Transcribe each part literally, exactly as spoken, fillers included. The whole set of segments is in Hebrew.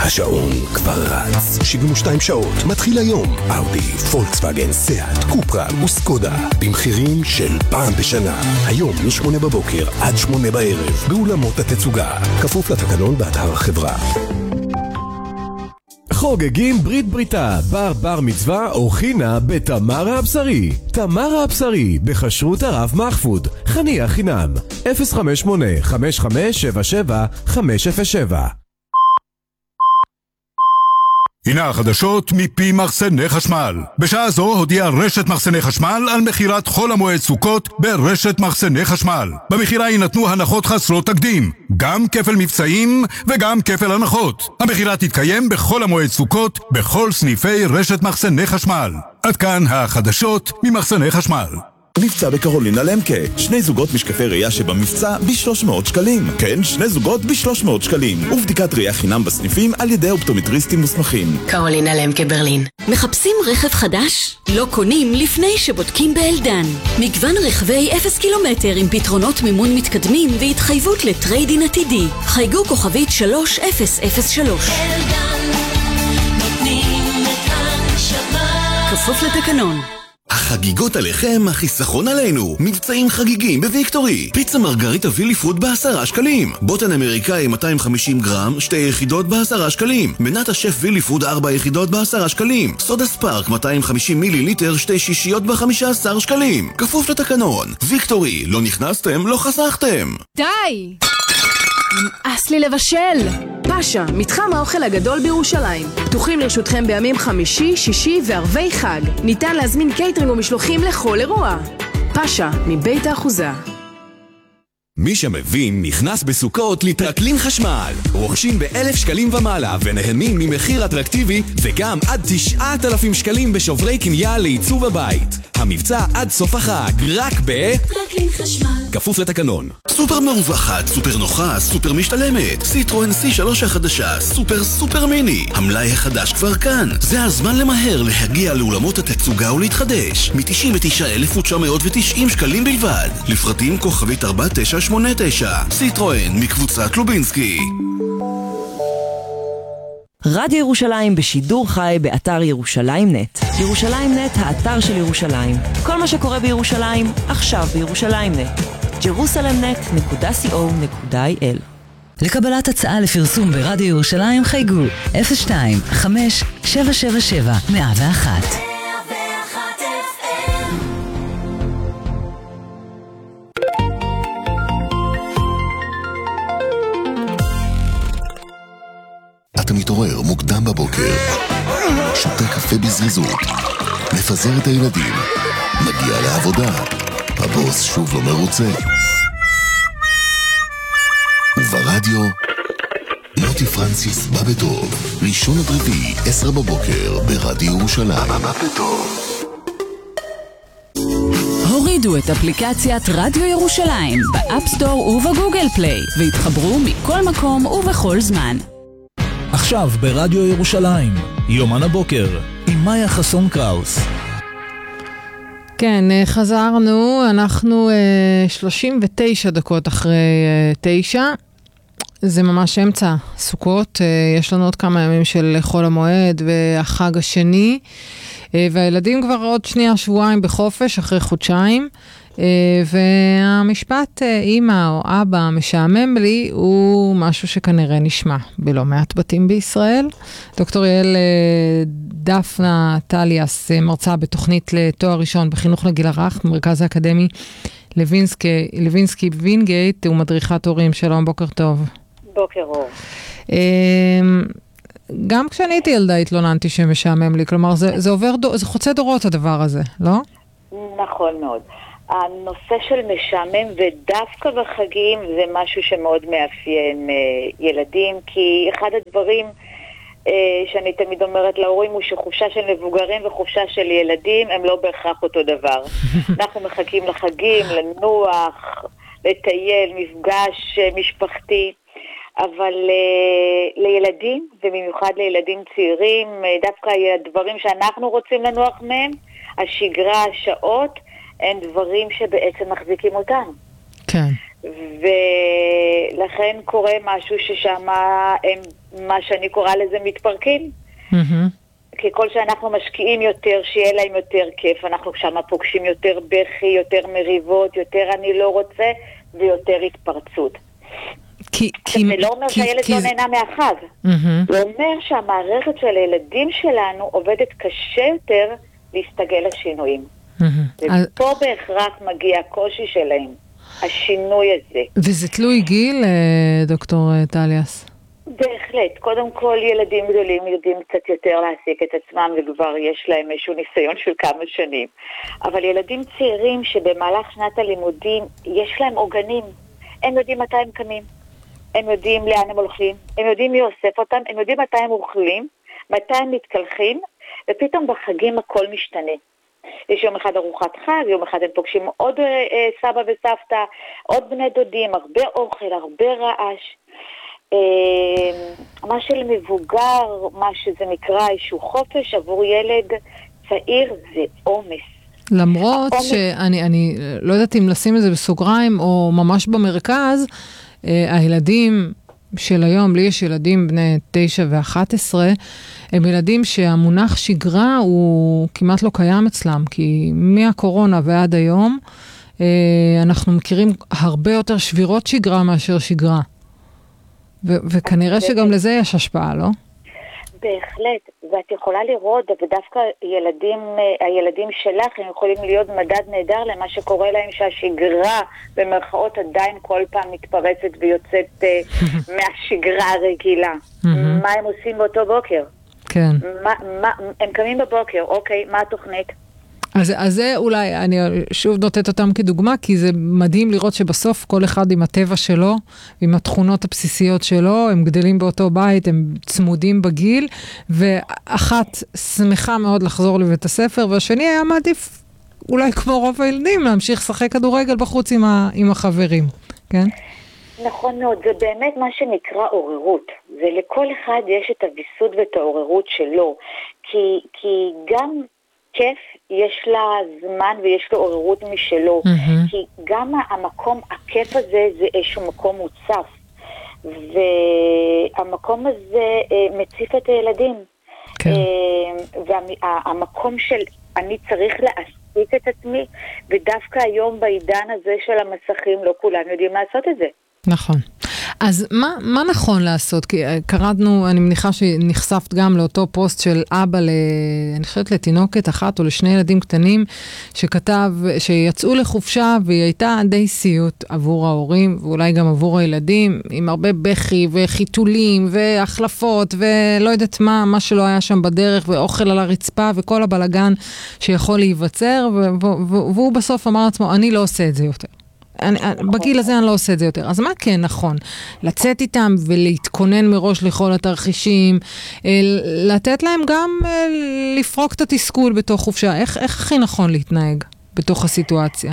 השעון כבר רץ. שבעים ושתיים שעות. מתחיל היום. אאודי, פולקסווגן, סיאט, קופרה וסקודה. במחירים של פעם בשנה. היום משמונה בבוקר עד שמונה בערב. באולמות התצוגה. כפוף לתקנון באתר החברה. חוגגים ברית בריתה, בר בר מצווה או חינה בתמרה הבשרי. תמרה הבשרי, בכשרות הרב מחפוד. חניה חינם. אפס חמש שמונה חמש חמש שבע שבע חמש אפס שבע. הנה החדשות מפי מחסני חשמל. בשעה זו הודיעה רשת מחסני חשמל על מחירת חול המועד סוכות ברשת מחסני חשמל. במחירה יינתנו הנחות חסרות תקדים, גם כפל מבצעים וגם כפל הנחות. המחירה תתקיים בכל המועד סוכות בכל סניפי רשת מחסני חשמל. עד כאן החדשות ממחסני חשמל. מבצע בקרולינה למקה, שני זוגות משקפי ראייה שבמבצע ב-שלוש מאות שקלים. כן, שני זוגות ב-שלוש מאות שקלים. ובדיקת ראייה חינם בסניפים על ידי אופטומטריסטים מוסמכים. קרולינה למקה ברלין. מחפשים רכב חדש? לא קונים לפני שבודקים באלדן. מגוון רכבי אפס קילומטר עם פתרונות מימון מתקדמים והתחייבות לטריידין עתידי. חייגו כוכבית שלוש אפס אפס שלוש. אלדן, נותנים את הנשמה. כפוף לתקנון. החגיגות עליכם, החיסכון עלינו. מבצעים חגיגים בוויקטורי. פיצה מרגריטה וילי פוד בעשרה שקלים. בוטן אמריקאי מאתיים וחמישים גרם, שתי יחידות בעשרה שקלים. מנת השף וילי פוד ארבע יחידות בעשרה שקלים. סודה ספארק מאתיים וחמישים מילי ליטר, שתי שישיות בחמישה עשר שקלים. כפוף לתקנון. ויקטורי, לא נכנסתם, לא חסכתם. די! נמאס לי לבשל. פאשה, מתחם האוכל הגדול בירושלים. פתוחים לרשותכם בימים חמישי, שישי וערבי חג. ניתן להזמין קייטרינג ומשלוחים לכל אירוע. פאשה, מבית האחוזה. מי שמבין נכנס בסוכות לטרקלין חשמל. רוכשים באלף שקלים ומעלה ונהנים ממחיר אטרקטיבי וגם עד תשעת אלפים שקלים בשוברי קנייה לעיצוב הבית. המבצע עד סוף החג, רק ב... טרקלין חשמל. כפוף לתקנון. סופר מרווחת, סופר נוחה, סופר משתלמת. סיטרואן סי שלוש החדשה, סופר סופר מיני. המלאי החדש כבר כאן. זה הזמן למהר להגיע לאולמות התצוגה ולהתחדש. מ-תשעים ותשעה אלף תשע מאות ותשעים שקלים בלבד. לפרטים כוכבית ארבע תשע שמונה תשע. סיטרואן מקבוצת לובינסקי. רדיו ירושלים בשידור חי באתר ירושלים נט. ירושלים נט, האתר של ירושלים. כל מה שקורה בירושלים, עכשיו בירושלים נט. ג'רוסלם נט נקודה סי או נקודה איי אל. לקבלת הצעה לפרסום ברדיו ירושלים חייגו אפס שתיים חמש שבע שבע שבע מאה ואחת. אתה מתעורר מוקדם בבוקר, שותה קפה בזריזות, מפזר את הילדים, מגיע לעבודה, הבוס שוב לא מרוצה. וברדיו, מוטי פרנסיס בא בטוב, ראשון עד רביעי, עשר בבוקר, ברדיו ירושלים. בא בטוב. הורידו את אפליקציית רדיו ירושלים באפסטור ובגוגל פליי, והתחברו מכל מקום ובכל זמן. עכשיו ברדיו ירושלים, יומן הבוקר, עם מאיה חסון קראוס. כן, חזרנו, אנחנו שלושים ותשע דקות אחרי תשע, זה ממש אמצע סוכות, יש לנו עוד כמה ימים של חול המועד והחג השני, והילדים כבר עוד שנייה שבועיים בחופש אחרי חודשיים, והמשפט אמא או אבא משעמם לי הוא משהו שכנראה נשמע בלא מעט בתים בישראל. דוקטור יעל דפנה טליאס, מרצה בתוכנית לתואר ראשון בחינוך לגיל הרך במרכז האקדמי לוינסקי, לוינסקי וינגייט, ומדריכת הורים. שלום, בוקר טוב. בוקר אור. גם כשאני הייתי ילדה התלוננתי שמשעמם לי, כלומר זה, זה עובר, זה חוצה דורות הדבר הזה, לא? נכון מאוד. הנושא של משעמם ודווקא בחגים זה משהו שמאוד מאפיין אה, ילדים, כי אחד הדברים אה, שאני תמיד אומרת להורים הוא שחופשה של מבוגרים וחופשה של ילדים הם לא בהכרח אותו דבר. אנחנו מחכים לחגים, לנוח, לטייל, מפגש אה, משפחתי, אבל אה, לילדים, ובמיוחד לילדים צעירים, אה, דווקא הדברים שאנחנו רוצים לנוח מהם, השגרה, השעות, הם דברים שבעצם מחזיקים אותם. כן. ולכן קורה משהו ששם הם מה שאני קוראה לזה מתפרקים. ככל שאנחנו משקיעים יותר, שיהיה להם יותר כיף, אנחנו שם פוגשים יותר בכי, יותר מריבות, יותר אני לא רוצה, ויותר התפרצות. כי, כי, זה לא אומר כי, שהילד כי... לא נהנה מהחג. Mm-hmm. זה אומר שהמערכת של הילדים שלנו עובדת קשה יותר להסתגל לשינויים. Mm-hmm. ופה אז... בהכרח מגיע הקושי שלהם, השינוי הזה. וזה תלוי גיל, דוקטור טליאס? בהחלט. קודם כל ילדים גדולים יודעים קצת יותר להעסיק את עצמם וכבר יש להם איזשהו ניסיון של כמה שנים. אבל ילדים צעירים שבמהלך שנת הלימודים יש להם עוגנים. הם יודעים מתי הם קמים. הם יודעים לאן הם הולכים. הם יודעים מי אוסף אותם. הם יודעים מתי הם אוכלים. מתי הם מתקלחים. ופתאום בחגים הכל משתנה. יש יום אחד ארוחת חג, יום אחד הם פוגשים עוד אה, סבא וסבתא, עוד בני דודים, הרבה אוכל, הרבה רעש. מה של מבוגר, מה שזה נקרא איזשהו חופש עבור ילד צעיר זה עומס. למרות שאני אני לא יודעת אם לשים את זה בסוגריים או ממש במרכז, הילדים של היום, לי יש ילדים בני תשע ואחת עשרה, הם ילדים שהמונח שגרה הוא כמעט לא קיים אצלם, כי מהקורונה ועד היום אנחנו מכירים הרבה יותר שבירות שגרה מאשר שגרה. ו- וכנראה שגם לזה יש השפעה, לא? בהחלט, ואת יכולה לראות, ודווקא ילדים, הילדים שלך, הם יכולים להיות מדד נהדר למה שקורה להם שהשגרה במרכאות עדיין כל פעם מתפרצת ויוצאת מהשגרה הרגילה. מה הם עושים באותו בוקר? כן. מה, מה, הם קמים בבוקר, אוקיי, מה התוכנית? אז, אז זה אולי, אני שוב נותנת אותם כדוגמה, כי זה מדהים לראות שבסוף כל אחד עם הטבע שלו, עם התכונות הבסיסיות שלו, הם גדלים באותו בית, הם צמודים בגיל, ואחת שמחה מאוד לחזור לבית הספר, והשני היה מעדיף, אולי כמו רוב הילדים, להמשיך לשחק כדורגל בחוץ עם, ה, עם החברים, כן? נכון מאוד, זה באמת מה שנקרא עוררות, ולכל אחד יש את הוויסות ואת העוררות שלו, כי, כי גם כיף יש לה זמן ויש לו עוררות משלו, mm-hmm. כי גם המקום, הכיף הזה זה איזשהו מקום מוצף, והמקום הזה אה, מציף את הילדים, כן. אה, והמקום של אני צריך להעסיק את עצמי, ודווקא היום בעידן הזה של המסכים לא כולם יודעים לעשות את זה. נכון. אז מה, מה נכון לעשות? כי קראנו, אני מניחה שנחשפת גם לאותו פוסט של אבא, ל, אני חושבת לתינוקת אחת או לשני ילדים קטנים, שכתב, שיצאו לחופשה והיא הייתה די סיוט עבור ההורים, ואולי גם עבור הילדים, עם הרבה בכי וחיתולים והחלפות ולא יודעת מה, מה שלא היה שם בדרך, ואוכל על הרצפה וכל הבלגן שיכול להיווצר, והוא בסוף אמר לעצמו, אני לא עושה את זה יותר. אני, בגיל הזה אני לא עושה את זה יותר. אז מה כן נכון? לצאת איתם ולהתכונן מראש לכל התרחישים, לתת להם גם לפרוק את התסכול בתוך חופשה. איך, איך הכי נכון להתנהג בתוך הסיטואציה?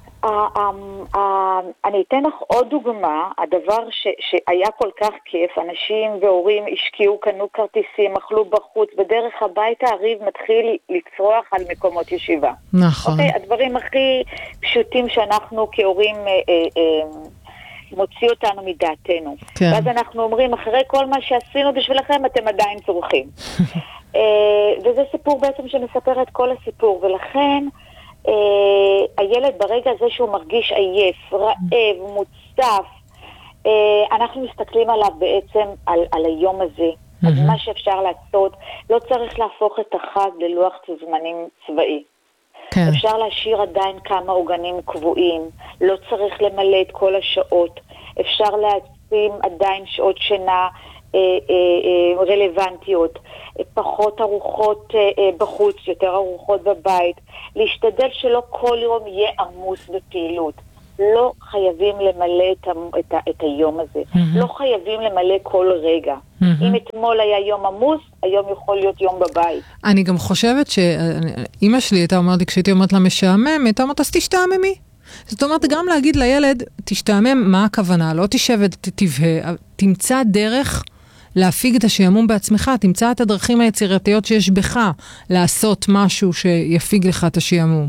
אני אתן לך עוד דוגמה, הדבר שהיה כל כך כיף, אנשים והורים השקיעו, קנו כרטיסים, אכלו בחוץ, בדרך הביתה הריב מתחיל לצרוח על מקומות ישיבה. נכון. אוקיי, הדברים הכי פשוטים שאנחנו כהורים מוציא אותנו מדעתנו. כן. ואז אנחנו אומרים, אחרי כל מה שעשינו בשבילכם, אתם עדיין צורכים. וזה סיפור בעצם שמספר את כל הסיפור, ולכן Uh, הילד ברגע הזה שהוא מרגיש עייף, רעב, מוצף, uh, אנחנו מסתכלים עליו בעצם על, על היום הזה. Mm-hmm. אז מה שאפשר לעשות, לא צריך להפוך את החג ללוח זמנים צבאי. כן. אפשר להשאיר עדיין כמה עוגנים קבועים, לא צריך למלא את כל השעות, אפשר להשים עדיין שעות שינה אה, אה, אה, רלוונטיות, פחות ארוחות אה, אה, בחוץ, יותר ארוחות בבית, להשתדל שלא כל יום יהיה עמוס בפעילות. לא חייבים למלא את, ה, את, ה, את היום הזה. Mm-hmm. לא חייבים למלא כל רגע. Mm-hmm. אם אתמול היה יום עמוס, היום יכול להיות יום בבית. אני גם חושבת שאמא שלי הייתה אומרת לי, כשהייתי אומרת לה משעמם, הייתה אומרת, אז תשתעממי. זאת אומרת, גם להגיד לילד, תשתעמם, מה הכוונה? לא תשב ותבהה, תמצא דרך להפיג את השעמום בעצמך, תמצא את הדרכים היצירתיות שיש בך לעשות משהו שיפיג לך את השעמום.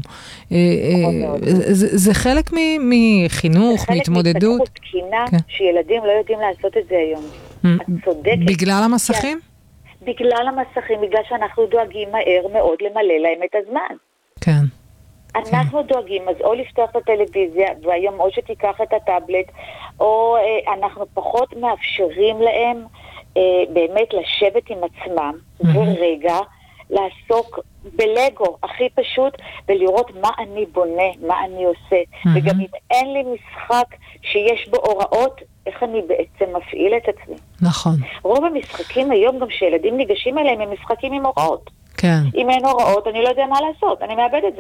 זה חלק מחינוך, מהתמודדות. זה חלק מתפתחות תקינה, שילדים לא יודעים לעשות את זה היום. את צודקת. בגלל המסכים? בגלל המסכים, בגלל שאנחנו דואגים מהר מאוד למלא להם את הזמן. כן. אנחנו דואגים, אז או לפתוח את הטלוויזיה, והיום או שתיקח את הטאבלט, או אה, אנחנו פחות מאפשרים להם אה, באמת לשבת עם עצמם, ורגע לעסוק בלגו, הכי פשוט, ולראות מה אני בונה, מה אני עושה. וגם אם אין לי משחק שיש בו הוראות, איך אני בעצם מפעיל את עצמי. נכון. רוב המשחקים היום, גם שילדים ניגשים אליהם, הם משחקים עם הוראות. כן. אם אין הוראות, אני לא יודע מה לעשות, אני מאבד את זה.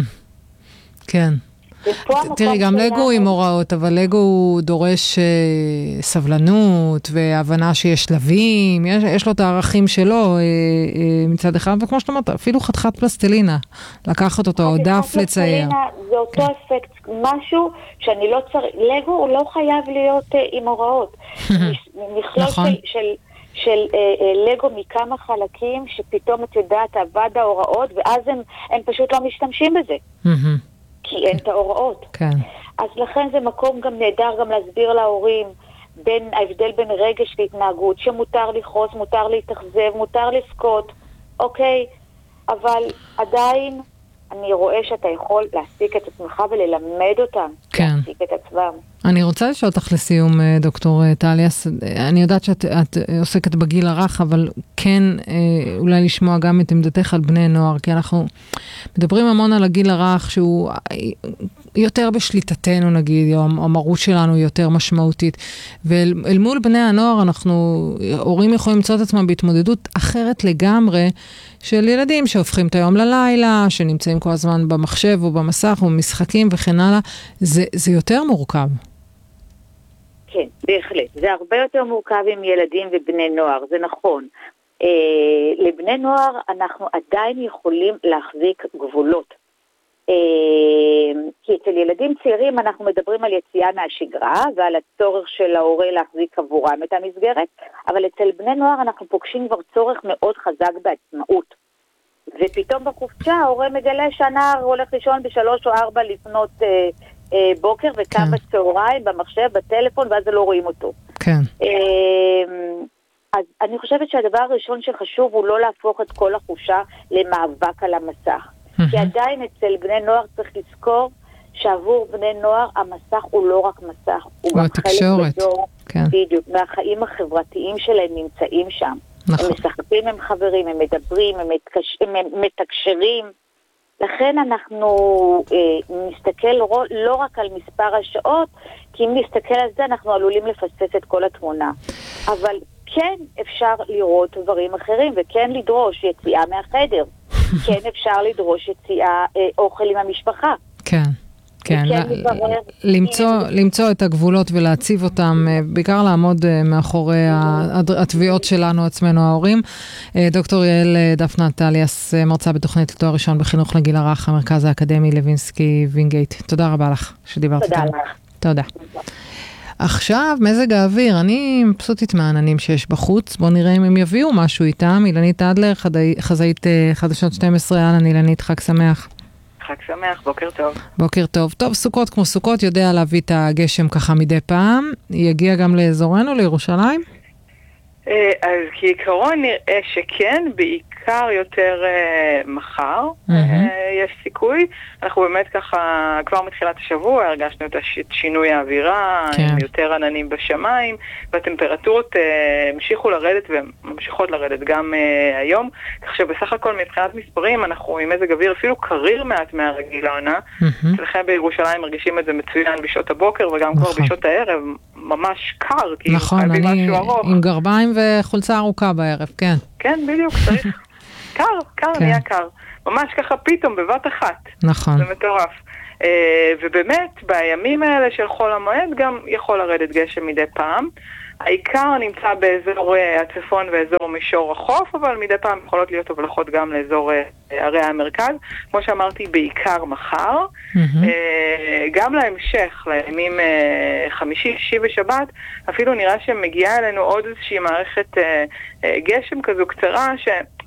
כן. תראי, גם לגו עם הוראות, אבל לגו דורש אה, סבלנות והבנה שיש שלבים, יש, יש לו את הערכים שלו אה, אה, מצד אחד, וכמו שאתה אומרת, אפילו חתיכת פלסטלינה, לקחת אותו, או דף לצייר. זה אותו אפקט, משהו שאני לא צריך, לגו הוא לא חייב להיות אה, עם הוראות. מכלול נכון. של... של של אה, אה, לגו מכמה חלקים שפתאום את יודעת עבד ההוראות ואז הם, הם פשוט לא משתמשים בזה Mm-hmm. כי אין את ההוראות. כן. אז לכן זה מקום גם נהדר גם להסביר להורים בין ההבדל בין רגש להתנהגות, שמותר לכעוס, מותר להתאכזב, מותר לבכות, אוקיי, אבל עדיין אני רואה שאתה יכול להעסיק את עצמך וללמד אותם, כן. להעסיק את עצמם. אני רוצה לשאול אותך לסיום, דוקטור טליאס, אני יודעת שאת את עוסקת בגיל הרך, אבל כן אולי לשמוע גם את עמדתך על בני נוער, כי אנחנו מדברים המון על הגיל הרך, שהוא יותר בשליטתנו נגיד, או המרות שלנו יותר משמעותית, ואל מול בני הנוער אנחנו, הורים יכולים למצוא את עצמם בהתמודדות אחרת לגמרי, של ילדים שהופכים את היום ללילה, שנמצאים כל הזמן במחשב או במסך או במשחקים וכן הלאה, זה, זה יותר מורכב. כן, בהחלט. זה הרבה יותר מורכב עם ילדים ובני נוער, זה נכון. אה, לבני נוער אנחנו עדיין יכולים להחזיק גבולות. אה, כי אצל ילדים צעירים אנחנו מדברים על יציאה מהשגרה ועל הצורך של ההורה להחזיק עבורם את המסגרת, אבל אצל בני נוער אנחנו פוגשים כבר צורך מאוד חזק בעצמאות. ופתאום בחופשה ההורה מגלה שהנער הולך לישון בשלוש או ארבע לפנות אה, אה, בוקר וקם בצהריים במחשב, בטלפון, ואז לא רואים אותו. כן. אה, אז אני חושבת שהדבר הראשון שחשוב הוא לא להפוך את כל החופשה למאבק על המסך. כי עדיין אצל בני נוער צריך לזכור שעבור בני נוער המסך הוא לא רק מסך, הוא גם חלק גדול, כן. בדיוק, מהחיים החברתיים שלהם נמצאים שם. נכון. הם משחקים, הם חברים, הם מדברים, הם, מתקש... הם מתקשרים. לכן אנחנו אה, נסתכל לא, לא רק על מספר השעות, כי אם נסתכל על זה אנחנו עלולים לפספס את כל התמונה. אבל כן אפשר לראות דברים אחרים, וכן לדרוש יציאה מהחדר. כן אפשר לדרוש יציאה אה, אוכל עם המשפחה. כן. כן, למצוא, למצוא את הגבולות ולהציב אותם, בעיקר לעמוד מאחורי התביעות שלנו עצמנו ההורים. דוקטור יעל דפנה טליאס, מרצה בתוכנית לתואר ראשון בחינוך לגיל הרך, המרכז האקדמי לוינסקי וינגייט. תודה רבה לך שדיברת איתנו. תודה לך. תודה. עכשיו, מזג האוויר, אני מבסוטית מהעננים שיש בחוץ, בואו נראה אם הם יביאו משהו איתם. אילנית אדלר, חזאית חדשות שתים עשרה, אהלן אילנית, חג שמח. חג שמח, בוקר טוב. בוקר טוב. טוב, סוכות כמו סוכות, יודע להביא את הגשם ככה מדי פעם. יגיע גם לאזורנו, לירושלים? אז כעיקרון נראה שכן, בעיקר יותר uh, מחר mm-hmm. uh, יש סיכוי. אנחנו באמת ככה, כבר מתחילת השבוע הרגשנו את שינוי האווירה, כן. עם יותר עננים בשמיים, והטמפרטורות uh, המשיכו לרדת וממשיכות לרדת גם uh, היום, כך שבסך הכל מבחינת מספרים אנחנו עם מזג אוויר אפילו קריר מעט מהרגיל העונה. Mm-hmm. אצלכם בירושלים מרגישים את זה מצוין בשעות הבוקר וגם נכון. כבר בשעות הערב, ממש קר, כי נכון, חייבים אני משהו ארוך. עם גרביים וחולצה ארוכה בערב, כן. כן, בדיוק, צריך. קר, קר, כן. נהיה קר. ממש ככה פתאום, בבת אחת. נכון. זה מטורף. Uh, ובאמת, בימים האלה של חול המועד גם יכול לרדת גשם מדי פעם. העיקר נמצא באזור uh, הצפון ואזור מישור החוף, אבל מדי פעם יכולות להיות הבלחות גם לאזור uh, ערי המרכז. כמו שאמרתי, בעיקר מחר. Mm-hmm. Uh, גם להמשך, לימים uh, חמישי, שישי ושבת, אפילו נראה שמגיעה אלינו עוד איזושהי מערכת uh, uh, גשם כזו קצרה, ש...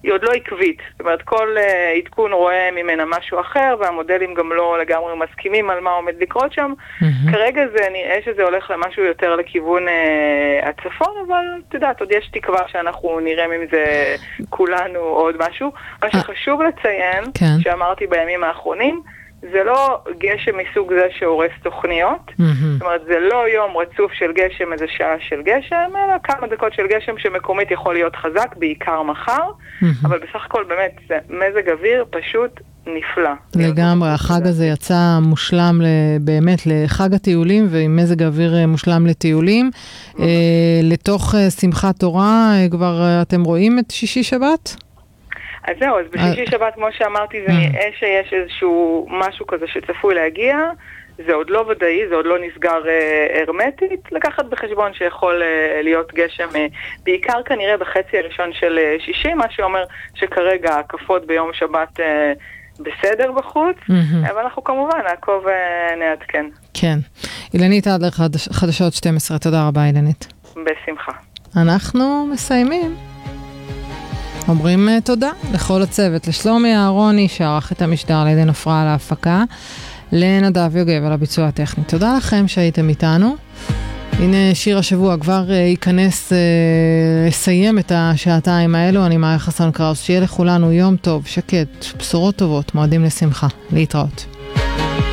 היא עוד לא עקבית. זאת אומרת, כל uh, עדכון רואה ממנה משהו אחר, והמודלים גם לא לגמרי מסכימים על מה עומד לקרות שם. Mm-hmm. כרגע זה נראה שזה הולך למשהו יותר לכיוון uh, הצפון, אבל אתה יודעת, עוד יש תקווה שאנחנו נראה מזה כולנו עוד משהו. מה שחשוב לציין, כן. שאמרתי בימים האחרונים, זה לא גשם מסוג זה שהורס תוכניות. Mm-hmm. זאת אומרת, זה לא יום רצוף של גשם, איזה שעה של גשם, אלא כמה דקות של גשם שמקומית יכול להיות חזק, בעיקר מחר. Mm-hmm. אבל בסך הכל באמת, זה מזג אוויר פשוט נפלא. לגמרי, החג הזה יצא מושלם באמת לחג הטיולים, ועם מזג אוויר מושלם לטיולים. Mm-hmm. אה, לתוך שמחת תורה, כבר אתם רואים את שישי שבת? אז זהו, אז בשישי שבת, כמו שאמרתי, זה נראה שיש איזשהו משהו כזה שצפוי להגיע, זה עוד לא ודאי, זה עוד לא נסגר הרמטית, לקחת בחשבון שיכול להיות גשם, בעיקר כנראה בחצי הראשון של שישי, מה שאומר שכרגע הקפות ביום שבת בסדר בחוץ, אבל אנחנו כמובן נעקוב נעדכן. כן. אילנית אדלר, חדשות שתים עשרה, תודה רבה אילנית. בשמחה. אנחנו מסיימים. אומרים תודה לכל הצוות, לשלומי אהרוני שערך את המשדר, לידן עפרה על ההפקה, לנדב יוגב על הביצוע הטכני. תודה לכם שהייתם איתנו. הנה שיר השבוע כבר ייכנס לסיים את השעתיים האלו. אני מאיה חסון קראוס, שיהיה לכולנו יום טוב, שקט, בשורות טובות, מועדים לשמחה. להתראות.